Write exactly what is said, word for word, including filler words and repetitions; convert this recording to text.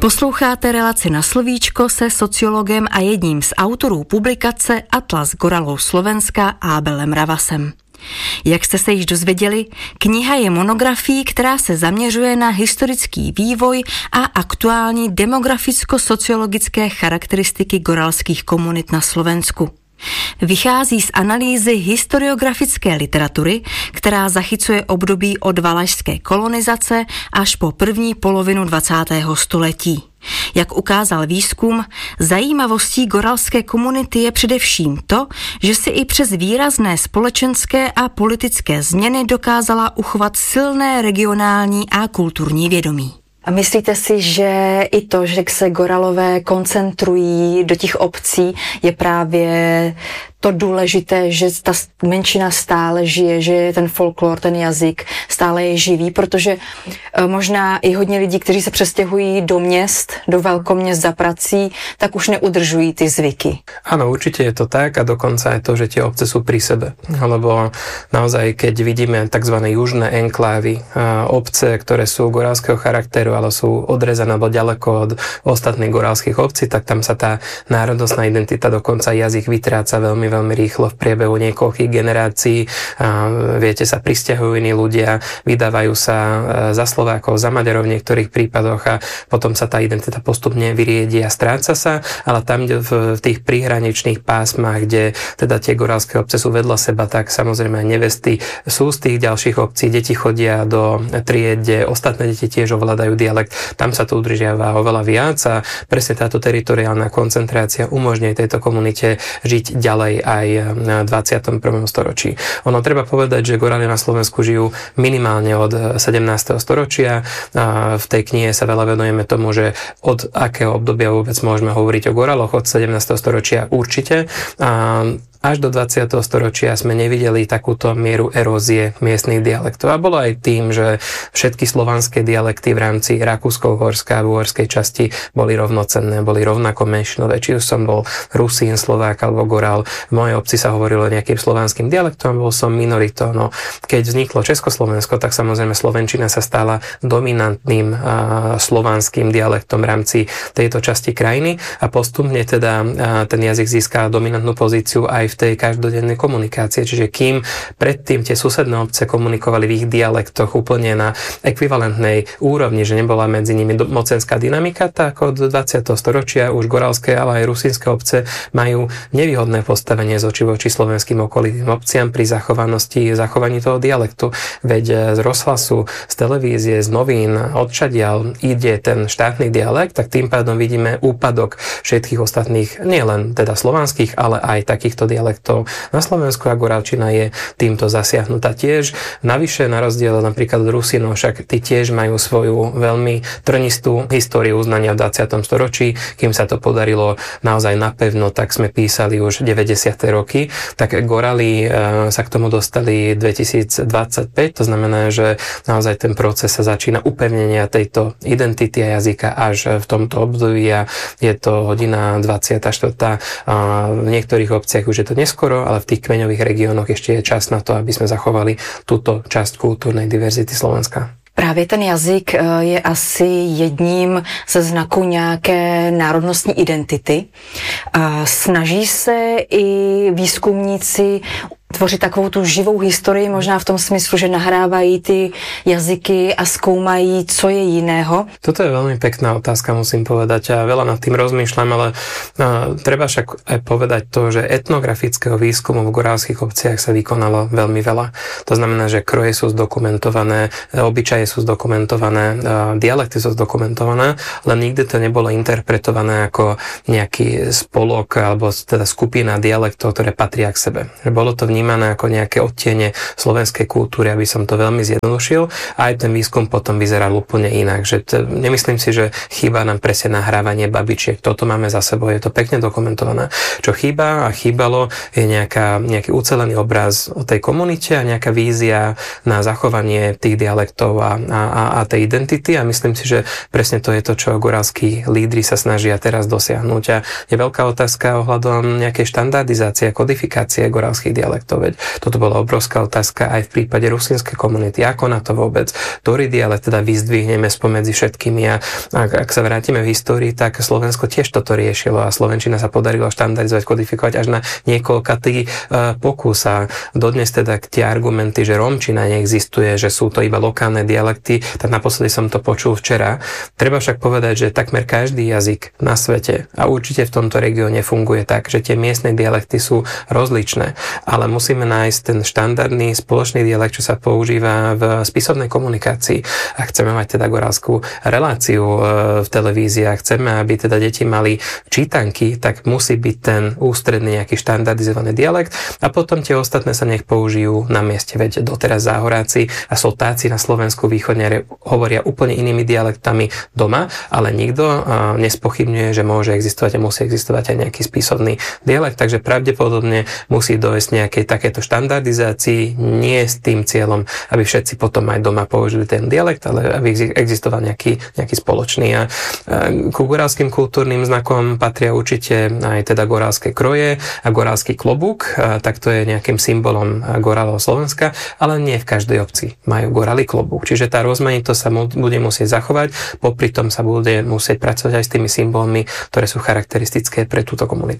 Posloucháte relaci Na slovíčko se sociologem a jedním z autorů publikace Atlas Goralov Slovenska Ábelem Ravasem. Jak jste se již dozvěděli, kniha je monografií, která se zaměřuje na historický vývoj a aktuální demograficko-sociologické charakteristiky goralských komunit na Slovensku. Vychází z analýzy historiografické literatury, která zachycuje období od valašské kolonizace až po první polovinu dvacátého století. Jak ukázal výzkum, zajímavostí goralské komunity je především to, že si i přes výrazné společenské a politické změny dokázala uchovat silné regionální a kulturní vědomí. A myslíte si, že i to, že se Goralové koncentrují do těch obcí, je právě to důležité, že ta menšina stále žije, že ten folklor, ten jazyk stále je živý, protože možná i hodně lidí, kteří se přestěhují do měst, do velkoměst za prací, tak už neudržují ty zvyky. Áno, určite je to tak a dokonca aj to, že tie obce sú pri sebe. Lebo naozaj, keď vidíme tzv. Južné enklávy, obce, ktoré sú goralského charakteru, ale sú odrezané alebo ďaleko od ostatných goralských obcí, tak tam sa tá národnostná identita, dokonca jazyk vytráca veľmi veľmi rýchlo v priebehu niekoľkých generácií. A viete, sa prisťahujú iní ľudia, vydávajú sa za Slovákov, za Maďarov v niektorých prípadoch a potom sa tá identita postupne vyriedi a stráca sa, ale tam v tých príhraničných pásmach, kde teda tie goralské obce sú vedľa seba, tak samozrejme aj nevesty sú z tých ďalších obcí, deti chodia do tried, kde ostatné deti tiež ovládajú dialekt, tam sa to udržiava oveľa viac a presne táto teritoriálna koncentrácia umožňuje tejto komunite žiť ďalej aj v dvadsiatom prvom storočí. Ono treba povedať, že Gorali na Slovensku žijú minimálne od sedemnásteho storočia. A v tej knihe sa veľa venujeme tomu, že od akého obdobia vôbec môžeme hovoriť o Goraloch, od sedemnásteho storočia určite. A až do dvadsiateho storočia sme nevideli takúto mieru erózie miestnych dialektov. A bolo aj tým, že všetky slovanské dialekty v rámci Rakúsko-Uhorska a uhorskej časti boli rovnocenné, boli rovnako menšinové. Či už som bol Rusín, Slovák alebo Goral. V mojej obci sa hovorilo nejakým slovanským dialektom, bol som minoritou. No, keď vzniklo Československo, tak samozrejme slovenčina sa stala dominantným a, slovanským dialektom v rámci tejto časti krajiny a postupne teda a, ten jazyk získal dominantnú pozíciu aj v tej každodennej komunikácie. Čiže kým predtým tie susedné obce komunikovali v ich dialektoch úplne na ekvivalentnej úrovni, že nebola medzi nimi mocenská dynamika, tak od dvadsiateho storočia už goralské, ale aj rusínske obce majú nevýhodné postavenie z očí voči slovenským okolitým obciam pri zachovanosti zachovaní toho dialektu. Veď z rozhlasu, z televízie, z novín, odčadiaľ ide ten štátny dialekt, tak tým pádom vidíme úpadok všetkých ostatných, nielen teda slovanských, ale aj takýchto dialektov na Slovensku a goralčina je týmto zasiahnutá tiež. Navyše, na rozdiel napríklad od Rusínov, však tí tiež majú svoju veľmi trnistú históriu uznania v dvadsiatom storočí. Kým sa to podarilo naozaj napevno, tak sme písali už deväťdesiate roky. Tak Gorali sa k tomu dostali dvetisícdvadsaťpäť. To znamená, že naozaj ten proces sa začína upevnenia tejto identity a jazyka až v tomto období a je to hodina dvadsiata štvrtá. V niektorých obciach už je to neskoro, ale v tých kmeňových regiónoch ešte je čas na to, aby sme zachovali túto časť kultúrnej diverzity Slovenska. Právě ten jazyk je asi jedním ze znaků nějaké národnostní identity. Snaží se i výzkumníci tvořit takovou tu živou historii, možná v tom smyslu, že nahrávají ty jazyky a zkoumají, co je jiného? Toto je veľmi pekná otázka, musím povedať. Ja veľa nad tým rozmýšľam, ale no, treba však aj povedať to, že etnografického výskumu v goralských obciach sa vykonalo veľmi veľa. To znamená, že kroje sú zdokumentované, obyčaje sú zdokumentované, dialekty sú zdokumentované, len nikdy to nebolo interpretované ako nejaký spolok alebo teda skupina dialektov, ktoré patria k sebe. Bolo to vnímané ako nejaké odtiene slovenskej kultúry, aby som to veľmi zjednodušil. A aj ten výskum potom vyzeral úplne inak. Že t- nemyslím si, že chýba nám presne nahrávanie babičiek. Toto máme za sebou, je to pekne dokumentované. Čo chýba a chýbalo je nejaká, nejaký ucelený obraz o tej komunite a nejaká vízia na zachovanie tých dialektov a, a, a tej identity a myslím si, že presne to je to, čo goralskí lídri sa snažia teraz dosiahnuť. A je veľká otázka ohľadom nejakej štandardizácie, kodifikácie goralských dialektov. dialektov. Veď toto bola obrovská otázka aj v prípade rusínskej komunity. Ako na to vôbec ktorý dialekt teda vyzdvihneme spomedzi všetkými a ak, ak sa vrátime v histórii, tak Slovensko tiež toto riešilo a slovenčina sa podarilo štandardizovať, kodifikovať až na niekoľkatý uh, pokus a dodnes teda tie argumenty, že romčina neexistuje, že sú to iba lokálne dialekty, tak naposledy som to počul včera. Treba však povedať, že takmer každý jazyk na svete a určite v tomto regióne funguje tak, že tie miestne dialekty sú rozličné, ale musíme nájsť ten štandardný spoločný dialekt, čo sa používa v spisovnej komunikácii. A chceme mať teda gorálskú reláciu v televízii a chceme, aby teda deti mali čítanky, tak musí byť ten ústredný nejaký štandardizovaný dialekt a potom tie ostatné sa nech použijú na mieste. Veď doteraz Záhoráci a Soltáci na Slovensku východne hovoria úplne inými dialektami doma, ale nikto nespochybňuje, že môže existovať a musí existovať aj nejaký spisovný dialekt, takže pravdepodobne musí dojsť nejakej takéto štandardizácii, nie s tým cieľom, aby všetci potom aj doma použili ten dialekt, ale aby existoval nejaký, nejaký spoločný. A ku gorálskym kultúrnym znakom patria určite aj teda gorálske kroje a gorálsky klobúk, a tak to je nejakým symbolom Gorálov Slovenska, ale nie v každej obci majú gorály klobúk. Čiže tá rozmanitosť sa bude musieť zachovať, popri tom sa bude musieť pracovať aj s tými symbolmi, ktoré sú charakteristické pre túto komunitu.